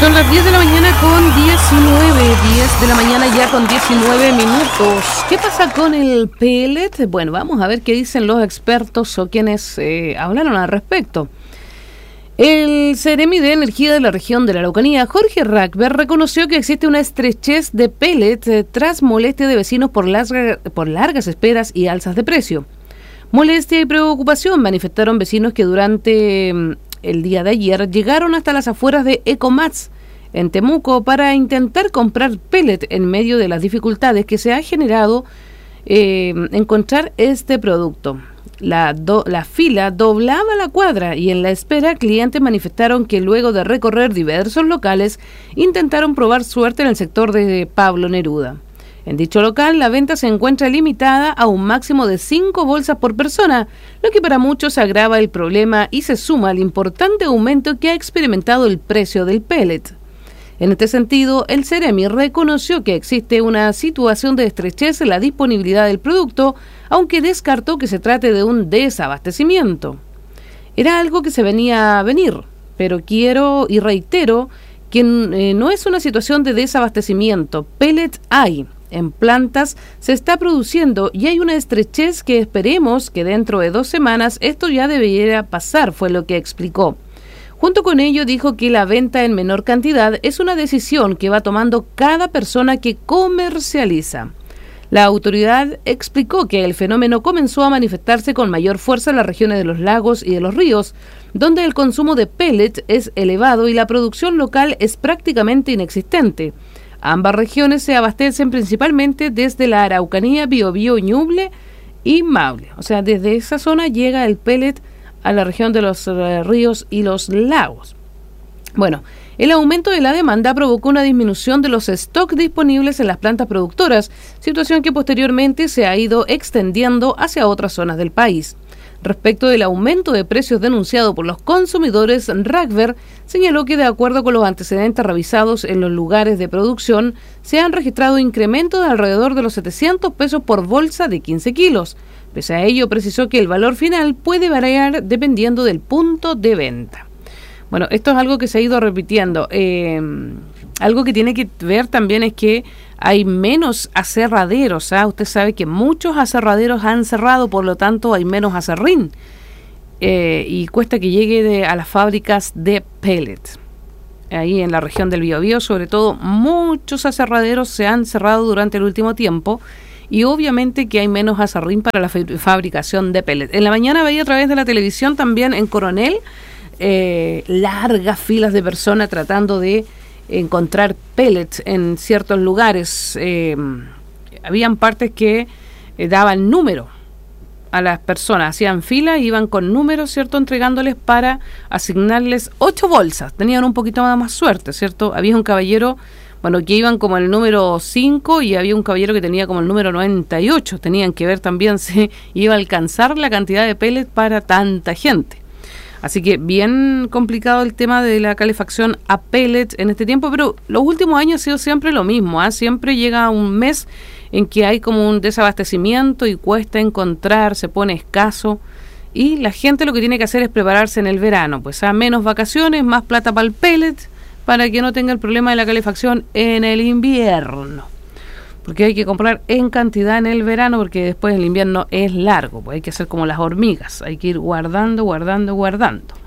Son las 10 de la mañana con 10 de la mañana ya con 19 minutos. ¿Qué pasa con el pellet? Bueno, vamos a ver qué dicen los expertos o quienes hablaron al respecto. El Seremi de Energía de la región de la Araucanía, Jorge Rackberg, reconoció que existe una estrechez de pellet tras molestia de vecinos por largas esperas y alzas de precio. Molestia y preocupación manifestaron vecinos que durante el día de ayer llegaron hasta las afueras de Ecomats, en Temuco, para intentar comprar pellet en medio de las dificultades que se ha generado encontrar este producto. La fila doblaba la cuadra y en la espera clientes manifestaron que luego de recorrer diversos locales intentaron probar suerte en el sector de Pablo Neruda. En dicho local, la venta se encuentra limitada a un máximo de 5 bolsas por persona, lo que para muchos agrava el problema y se suma al importante aumento que ha experimentado el precio del pellet. En este sentido, el Seremi reconoció que existe una situación de estrechez en la disponibilidad del producto, aunque descartó que se trate de un desabastecimiento. Era algo que se venía a venir, pero quiero y reitero que no es una situación de desabastecimiento. Pellet hay. En plantas se está produciendo y hay una estrechez que esperemos que dentro de 2 semanas esto ya debiera pasar, fue lo que explicó. Junto con ello dijo que la venta en menor cantidad es una decisión que va tomando cada persona que comercializa. La autoridad explicó que el fenómeno comenzó a manifestarse con mayor fuerza en las regiones de los lagos y de los ríos, donde el consumo de pellet es elevado y la producción local es prácticamente inexistente. Ambas regiones se abastecen principalmente desde la Araucanía, Biobío, Ñuble y Maule. O sea, desde esa zona llega el pellet a la región de los ríos y los lagos. Bueno, el aumento de la demanda provocó una disminución de los stocks disponibles en las plantas productoras, situación que posteriormente se ha ido extendiendo hacia otras zonas del país. Respecto del aumento de precios denunciado por los consumidores, Rackberg señaló que de acuerdo con los antecedentes revisados en los lugares de producción, se han registrado incrementos de alrededor de los 700 pesos por bolsa de 15 kilos. Pese a ello, precisó que el valor final puede variar dependiendo del punto de venta. Bueno, esto es algo que se ha ido repitiendo. Algo que tiene que ver también es que hay menos aserraderos. Usted sabe que muchos aserraderos han cerrado, por lo tanto hay menos aserrín. Y cuesta que llegue a las fábricas de pellets. Ahí en la región del Biobío, sobre todo, muchos aserraderos se han cerrado durante el último tiempo. Y obviamente que hay menos aserrín para la fabricación de pellets. En la mañana veía a través de la televisión también en Coronel largas filas de personas tratando de encontrar pellets en ciertos lugares. Habían partes que daban número a las personas, hacían fila, iban con números, ¿cierto?, entregándoles para asignarles 8 bolsas. Tenían un poquito más suerte, ¿cierto? Había un caballero, bueno, que iban como el número 5 y había un caballero que tenía como el número 98. Tenían que ver también si iba a alcanzar la cantidad de pellets para tanta gente. Así que bien complicado el tema de la calefacción a pellets en este tiempo, pero los últimos años ha sido siempre lo mismo. Siempre llega un mes en que hay como un desabastecimiento y cuesta encontrar, se pone escaso. Y la gente lo que tiene que hacer es prepararse en el verano, pues menos vacaciones, más plata para el pellet, para que no tenga el problema de la calefacción en el invierno. Porque hay que comprar en cantidad en el verano, porque después el invierno es largo, pues hay que hacer como las hormigas, hay que ir guardando.